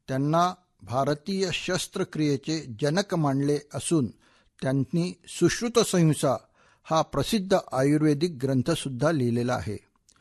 त्यांना भारतीय शस्त्रक्रियेचे जनक मानले असून त्यांनी सुश्रुत संहिता हा प्रसिद्ध आयुर्वेदिक ग्रंथसुद्धा लिहिलेला आहे.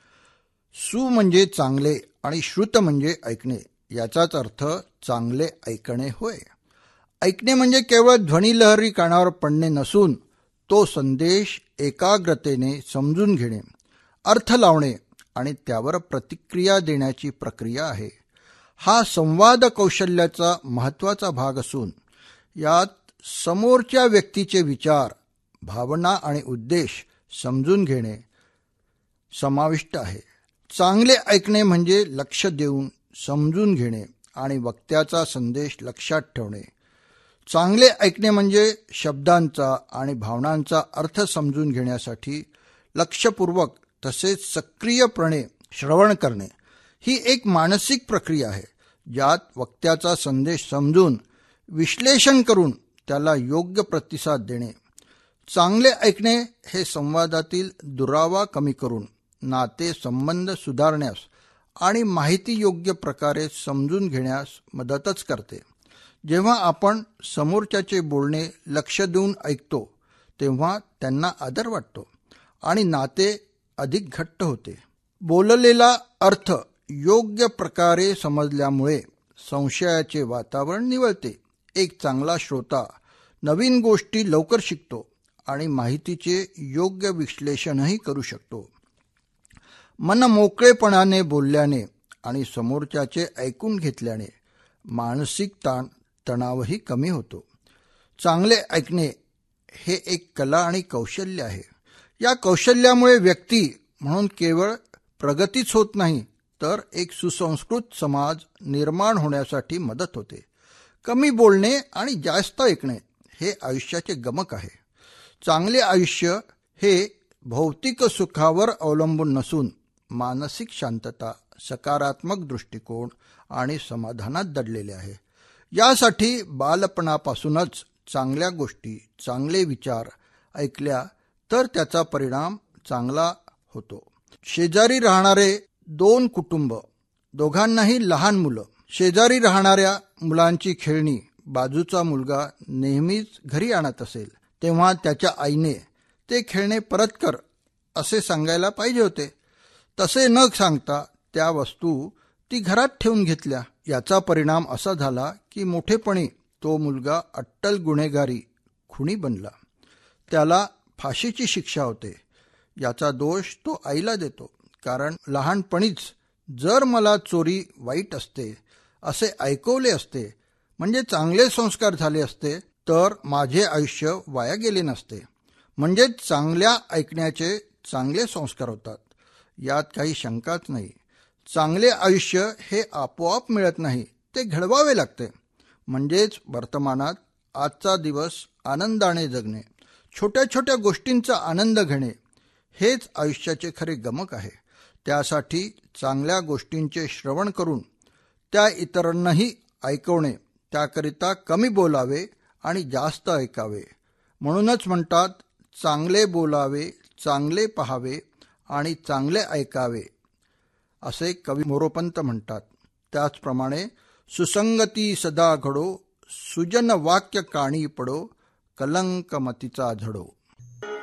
सु म्हणजे चांगले आणि श्रुत म्हणजे ऐकणे, याचाच अर्थ चांगले ऐकणे होय. ऐकणे म्हणजे केवळ ध्वनिलहरी कानावर पडणे नसून तो संदेश एकाग्रतेने समजून घेणे, अर्थ लावणे आणि त्यावर प्रतिक्रिया देण्याची प्रक्रिया आहे. हा संवाद कौशल्याचा महत्त्वाचा भाग असून यात समोरच्या व्यक्तीचे विचार, भावना आणि उद्देश समजून घेणे समाविष्ट आहे. चांगले ऐकणे म्हणजे लक्ष देऊन समजून घेणे आणि वक्त्याचा संदेश लक्षात ठेवणे. चांगले ऐकणे म्हणजे शब्दांचा आणि भावनांचा अर्थ समजून घेण्यासाठी लक्षपूर्वक तसेच सक्रियपणे श्रवण करणे ही एक मानसिक प्रक्रिया आहे, ज्यात वक्त्याचा संदेश समजून विश्लेषण करून त्याला योग्य प्रतिसाद देणे. चांगले ऐकणे हे संवादातील दुरावा कमी करून नाते संबंध सुधारण्यास आणि माहिती योग्य प्रकारे समजून घेण्यास मदतच करते. जेव्हा आपण समोरच्याचे बोलणे लक्ष देऊन ऐकतो तेव्हा त्यांना आदर वाटतो आणि नाते अधिक घट्ट होते. बोललेला अर्थ योग्य प्रकारे समजल्यामुळे संशयाचे वातावरण निवळते. एक चांगला श्रोता नवीन गोष्टी लवकर शिकतो आणि माहितीचे योग्य विश्लेषणही करू शकतो. मन मोकळेपणाने बोलल्याने आणि समोरच्याचे ऐकून घेतल्याने मानसिक तणावही कमी होतो. चांगले ऐकणे हे एक कला आणि कौशल्य आहे. या कौशल्यामुळे व्यक्ती म्हणून केवळ प्रगतीच होत नाही, तर एक सुसंस्कृत समाज निर्माण होण्यासाठी मदत होते. कमी बोलणे आणि जास्त ऐकणे हे आयुष्याचे गमक आहे. चांगले आयुष्य हे भौतिक सुखावर अवलंबून नसून मानसिक शांतता, सकारात्मक दृष्टिकोन आणि समाधानात दडलेले आहे. यासाठी बालपणापासूनच चांगल्या गोष्टी, चांगले विचार ऐकल्या तर त्याचा परिणाम चांगला होतो. शेजारी राहणारे दोन कुटुंब, दोघांनाही लहान मुलं. शेजारी राहणाऱ्या मुलांची खेळणी बाजूचा मुलगा नेहमीच घरी आणत असेल, तेव्हा त्याच्या आईने ते खेळणे परत कर असे सांगायला पाहिजे होते. तसे न सांगता त्या वस्तू ती घरात ठेवून घेतल्या. याचा परिणाम असा झाला की मोठेपणी तो मुलगा अट्टल गुन्हेगारी खुनी बनला. त्याला फाशीची शिक्षा होते. याचा दोष तो आईला देतो, कारण लहानपणीच जर मला चोरी वाईट असते असे ऐकवले असते, म्हणजे चांगले संस्कार झाले असते, तर माझे आयुष्य वाया गेले नसते. म्हणजेच चांगल्या ऐकण्याचे चांगले संस्कार होतात, यात काही शंकाच नाही. चांगले आयुष्य हे आपोआप मिळत नाही, ते घडवावे लागते. म्हणजेच वर्तमानात आजचा दिवस आनंदाने जगणे, छोट्या छोट्या गोष्टींचा आनंद घेणे हेच आयुष्याचे खरे गमक आहे. त्यासाठी चांगल्या गोष्टींचे श्रवण करून त्या इतरांनाही ऐकवणे, त्याकरिता कमी बोलावे आणि जास्त ऐकावे. म्हणूनच म्हणतात, चांगले बोलावे, चांगले पाहावे आणि चांगले ऐकावे असे कवी मोरोपंत म्हणतात. त्याचप्रमाणे सुसंगती सदा घडो, सुजन वाक्य काणी पडो, कलंक मतीचा झडो.